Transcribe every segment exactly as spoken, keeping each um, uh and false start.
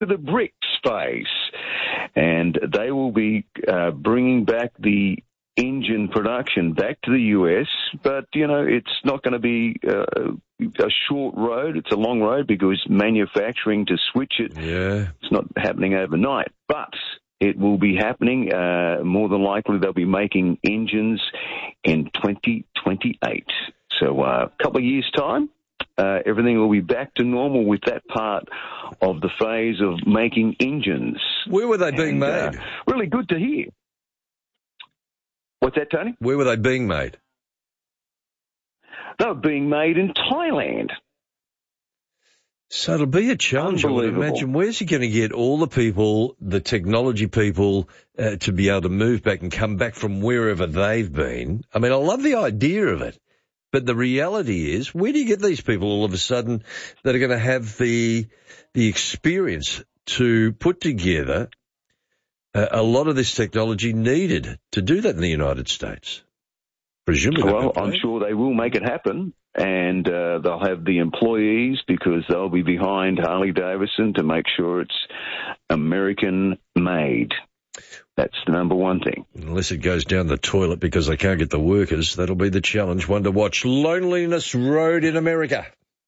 to the BRICS phase, and they will be uh, bringing back the engine production back to the U S, but, you know, it's not going to be uh, a short road. It's a long road because manufacturing to switch it, yeah. it's not happening overnight. But it will be happening. Uh, more than likely, they'll be making engines in twenty twenty-eight. So uh, a couple of years' time, uh, everything will be back to normal with that part of the phase of making engines. Where were they being and, made? Uh, really good to hear. What's that, Tony? Where were they being made? They were being made in Thailand. So it'll be a challenge, I would imagine. Where's he going to get all the people, the technology people, uh, to be able to move back and come back from wherever they've been? I mean, I love the idea of it, but the reality is, where do you get these people all of a sudden that are going to have the the experience to put together uh, a lot of this technology needed to do that in the United States? Presumably. Well, I'm sure they will make it happen, and uh, they'll have the employees because they'll be behind Harley-Davidson to make sure it's American-made. That's the number one thing. Unless it goes down the toilet because they can't get the workers, that'll be the challenge. One to watch. Loneliness Road in America.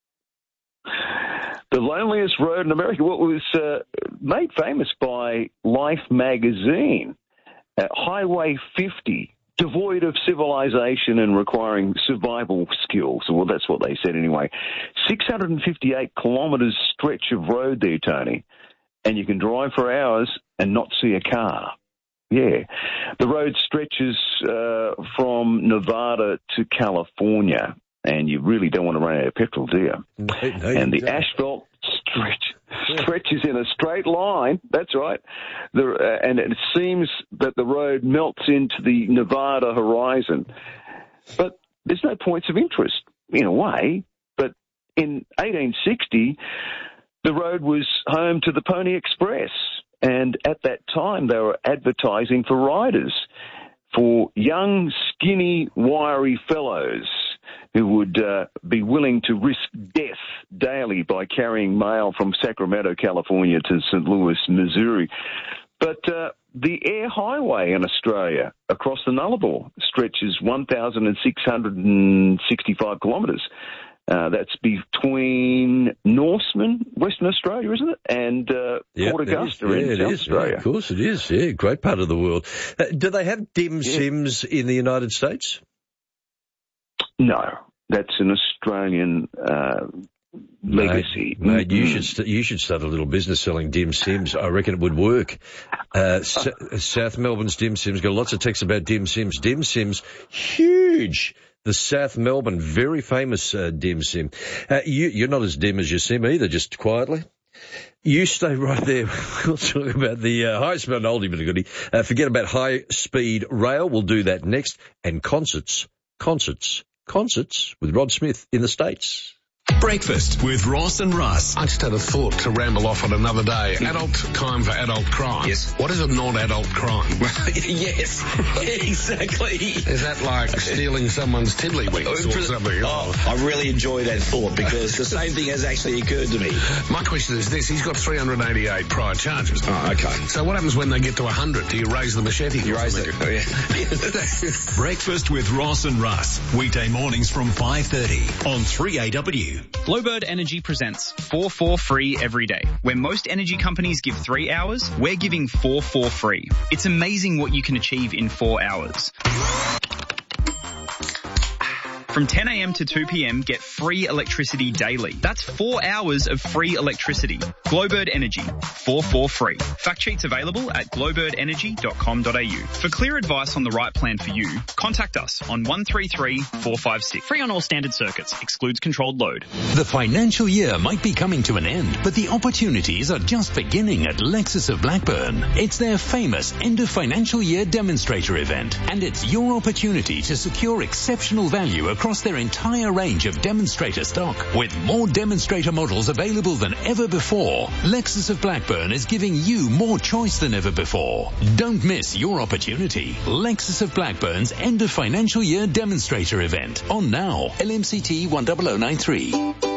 The loneliest road in America, what was uh, made famous by Life magazine, uh, Highway fifty. Devoid of civilization and requiring survival skills. Well, that's what they said anyway. six hundred fifty-eight kilometres stretch of road there, Tony, and you can drive for hours and not see a car. Yeah. The road stretches uh, from Nevada to California, and you really don't want to run out of petrol, do you? No, no, and you the don't. asphalt stretch stretches in a straight line. That's right. The, uh, and it seems that the road melts into the Nevada horizon. But there's no points of interest in a way. But in eighteen sixty, the road was home to the Pony Express. And at that time, they were advertising for riders, for young, skinny, wiry fellows who would uh, be willing to risk death daily by carrying mail from Sacramento, California to Saint Louis, Missouri. But uh, the air highway in Australia across the Nullarbor stretches one thousand six hundred sixty-five kilometres. Uh, that's between Norseman, Western Australia, isn't it, and uh, yep, Port Augusta yeah, in South is. Australia. Yeah, of course it is. Yeah, great part of the world. Uh, do they have dim yeah. sims in the United States? No, that's an Australian uh, legacy. Mate, mate mm-hmm. you should st- you should start a little business selling dim sims. I reckon it would work. Uh, S- South Melbourne's dim sims got lots of texts about dim sims. Dim sims, huge. The South Melbourne, very famous uh, dim sim. Uh, you, you're not as dim as your sim either, just quietly. You stay right there. We'll talk about the uh, highest amount of oldie but a goodie. Uh, forget about high-speed rail. We'll do that next. And concerts, concerts, concerts with Rod Smith in the States. Breakfast with Ross and Russ. I just had a thought to ramble off on another day. Adult time for adult crime. Yes. What is a non-adult crime? Yes, exactly. Is that like stealing someone's tiddlywinks or something? Oh, I really enjoy that thought because the same thing has actually occurred to me. My question is this. He's got three hundred eighty-eight prior charges. Oh, okay. So what happens when they get to one hundred? Do you raise the machete? You raise it. Oh, yeah. Breakfast with Ross and Russ. Weekday mornings from five thirty on three A W. Glowbird Energy presents four four free every day. Where most energy companies give three hours, we're giving four four free. It's amazing what you can achieve in four hours. From ten a.m. to two p.m, get free electricity daily. That's four hours of free electricity. Glowbird Energy, four four free. Fact sheets available at glowbird energy dot com dot a u. For clear advice on the right plan for you, contact us on one three three, four five six. Free on all standard circuits. Excludes controlled load. The financial year might be coming to an end, but the opportunities are just beginning at Lexus of Blackburn. It's their famous end of financial year demonstrator event, and it's your opportunity to secure exceptional value across their entire range of demonstrator stock. With more demonstrator models available than ever before, Lexus of Blackburn is giving you more choice than ever before. Don't miss your opportunity. Lexus of Blackburn's end of financial year demonstrator event on now. L M C T one zero zero nine three.